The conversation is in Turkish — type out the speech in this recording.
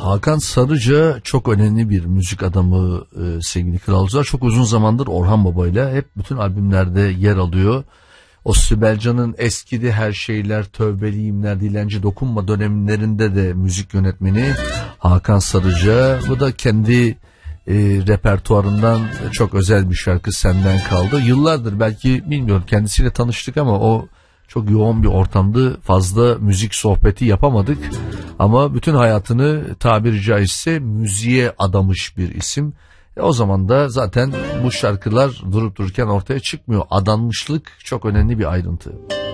Hakan Sarıca çok önemli bir müzik adamı sevgili kralcılar. Çok uzun zamandır Orhan Baba ile hep bütün albümlerde yer alıyor. O Sibel Can'ın Eskidi Her Şeyler, Tövbeliyimler, Dilenci Dokunma dönemlerinde de müzik yönetmeni Hakan Sarıca. Bu da kendi repertuarından çok özel bir şarkı, Senden Kaldı. Yıllardır belki bilmiyorum kendisiyle tanıştık ama o çok yoğun bir ortamda fazla müzik sohbeti yapamadık. Ama bütün hayatını tabiri caizse müziğe adamış bir isim. O zaman da zaten bu şarkılar durup dururken ortaya çıkmıyor. Adanmışlık çok önemli bir ayrıntı.